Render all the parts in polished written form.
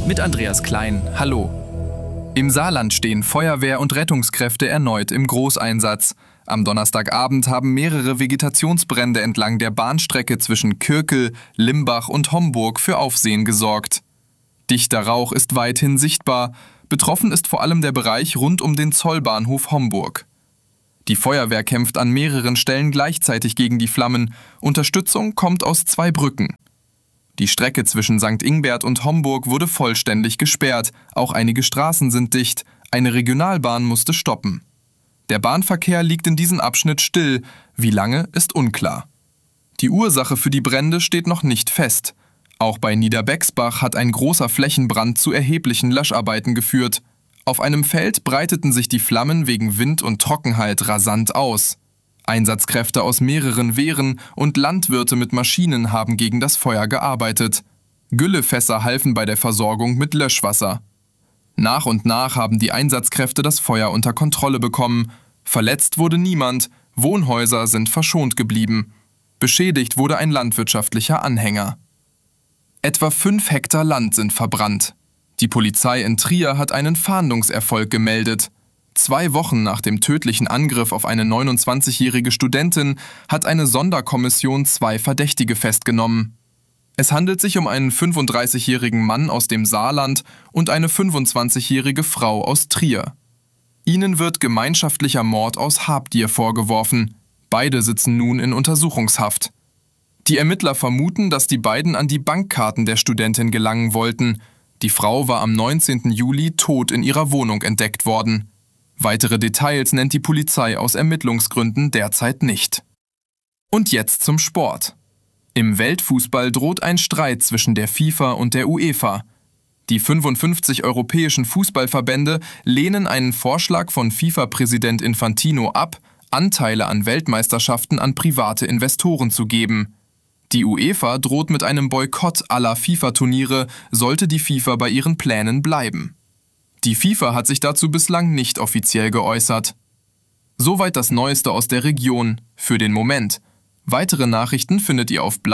mit Andreas Klein. Hallo. Im Saarland stehen Feuerwehr und Rettungskräfte erneut im Großeinsatz. Am Donnerstagabend haben mehrere Vegetationsbrände entlang der Bahnstrecke zwischen Kirkel, Limbach und Homburg für Aufsehen gesorgt. Dichter Rauch ist weithin sichtbar. Betroffen ist vor allem der Bereich rund um den Zollbahnhof Homburg. Die Feuerwehr kämpft an mehreren Stellen gleichzeitig gegen die Flammen. Unterstützung kommt aus 2 Brücken. Die Strecke zwischen St. Ingbert und Homburg wurde vollständig gesperrt. Auch einige Straßen sind dicht. Eine Regionalbahn musste stoppen. Der Bahnverkehr liegt in diesem Abschnitt still. Wie lange, ist unklar. Die Ursache für die Brände steht noch nicht fest. Auch bei Niederbexbach hat ein großer Flächenbrand zu erheblichen Löscharbeiten geführt. Auf einem Feld breiteten sich die Flammen wegen Wind und Trockenheit rasant aus. Einsatzkräfte aus mehreren Wehren und Landwirte mit Maschinen haben gegen das Feuer gearbeitet. Güllefässer halfen bei der Versorgung mit Löschwasser. Nach und nach haben die Einsatzkräfte das Feuer unter Kontrolle bekommen. Verletzt wurde niemand, Wohnhäuser sind verschont geblieben. Beschädigt wurde ein landwirtschaftlicher Anhänger. Etwa 5 Hektar Land sind verbrannt. Die Polizei in Trier hat einen Fahndungserfolg gemeldet. 2 Wochen nach dem tödlichen Angriff auf eine 29-jährige Studentin hat eine Sonderkommission 2 Verdächtige festgenommen. Es handelt sich um einen 35-jährigen Mann aus dem Saarland und eine 25-jährige Frau aus Trier. Ihnen wird gemeinschaftlicher Mord aus Habgier vorgeworfen. Beide sitzen nun in Untersuchungshaft. Die Ermittler vermuten, dass die beiden an die Bankkarten der Studentin gelangen wollten. Die Frau war am 19. Juli tot in ihrer Wohnung entdeckt worden. Weitere Details nennt die Polizei aus Ermittlungsgründen derzeit nicht. Und jetzt zum Sport. Im Weltfußball droht ein Streit zwischen der FIFA und der UEFA. Die 55 europäischen Fußballverbände lehnen einen Vorschlag von FIFA-Präsident Infantino ab, Anteile an Weltmeisterschaften an private Investoren zu geben. Die UEFA droht mit einem Boykott aller FIFA-Turniere, sollte die FIFA bei ihren Plänen bleiben. Die FIFA hat sich dazu bislang nicht offiziell geäußert. Soweit das Neueste aus der Region, für den Moment. Weitere Nachrichten findet ihr auf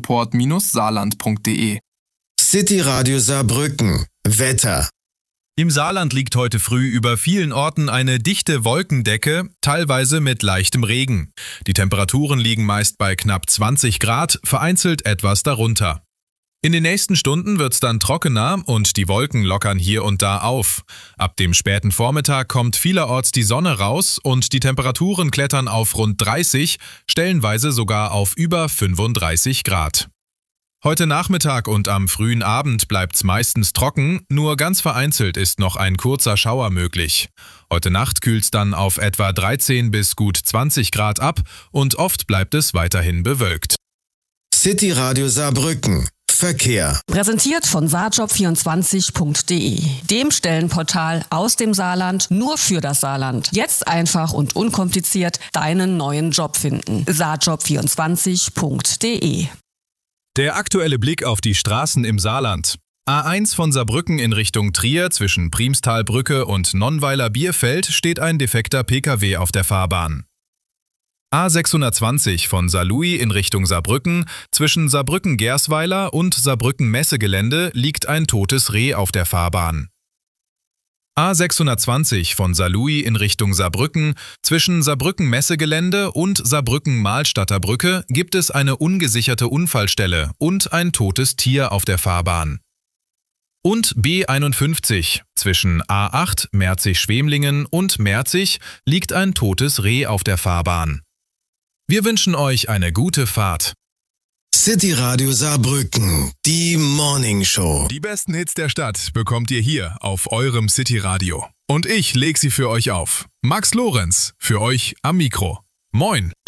blaulichtreport-saarland.de. City Radio Saarbrücken. Wetter. Im Saarland liegt heute früh über vielen Orten eine dichte Wolkendecke, teilweise mit leichtem Regen. Die Temperaturen liegen meist bei knapp 20 Grad, vereinzelt etwas darunter. In den nächsten Stunden wird's dann trockener und die Wolken lockern hier und da auf. Ab dem späten Vormittag kommt vielerorts die Sonne raus und die Temperaturen klettern auf rund 30, stellenweise sogar auf über 35 Grad. Heute Nachmittag und am frühen Abend bleibt's meistens trocken, nur ganz vereinzelt ist noch ein kurzer Schauer möglich. Heute Nacht kühlt's dann auf etwa 13 bis gut 20 Grad ab und oft bleibt es weiterhin bewölkt. City Radio Saarbrücken. Verkehr. Präsentiert von saarjob24.de, dem Stellenportal aus dem Saarland nur für das Saarland. Jetzt einfach und unkompliziert deinen neuen Job finden. saarjob24.de. Der aktuelle Blick auf die Straßen im Saarland. A1 von Saarbrücken in Richtung Trier zwischen Priemstalbrücke und Nonnweiler Bierfeld steht ein defekter Pkw auf der Fahrbahn. A620 von Saarlouis in Richtung Saarbrücken zwischen Saarbrücken-Gersweiler und Saarbrücken-Messegelände liegt ein totes Reh auf der Fahrbahn. A620 von Saarlouis in Richtung Saarbrücken zwischen Saarbrücken-Messegelände und Saarbrücken-Mahlstadter-Brücke gibt es eine ungesicherte Unfallstelle und ein totes Tier auf der Fahrbahn. Und B51 zwischen A8 Merzig-Schwemlingen und Merzig liegt ein totes Reh auf der Fahrbahn. Wir wünschen euch eine gute Fahrt. City Radio Saarbrücken, die Morning Show. Die besten Hits der Stadt bekommt ihr hier auf eurem City Radio. Und ich leg sie für euch auf. Max Lorenz, für euch am Mikro. Moin!